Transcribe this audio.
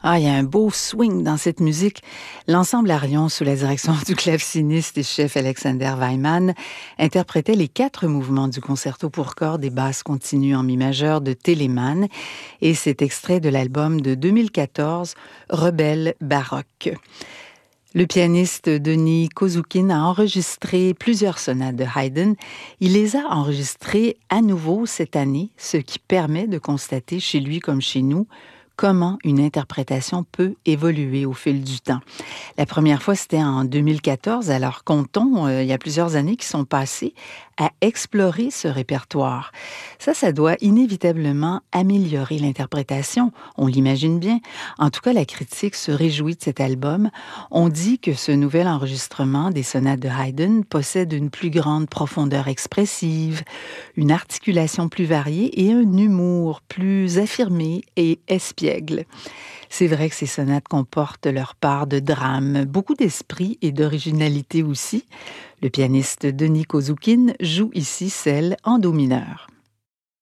Ah, il y a un beau swing dans cette musique. L'ensemble Arion, sous la direction du claveciniste et chef Alexander Weimann, interprétait les 4 mouvements du concerto pour cordes et basses continues en mi majeur de Telemann, et c'est extrait de l'album de 2014, Rebelle baroque. Le pianiste Denis Kozoukin a enregistré plusieurs sonates de Haydn. Il les a enregistrées à nouveau cette année, ce qui permet de constater chez lui comme chez nous comment une interprétation peut évoluer au fil du temps. La première fois, c'était en 2014, alors comptons, il y a plusieurs années qui sont passées à explorer ce répertoire. Ça doit inévitablement améliorer l'interprétation, on l'imagine bien. En tout cas, la critique se réjouit de cet album. On dit que ce nouvel enregistrement des sonates de Haydn possède une plus grande profondeur expressive, une articulation plus variée et un humour plus affirmé et espiègle. C'est vrai que ces sonates comportent leur part de drame, beaucoup d'esprit et d'originalité aussi. Le pianiste Denis Kozoukin joue ici celle en do mineur.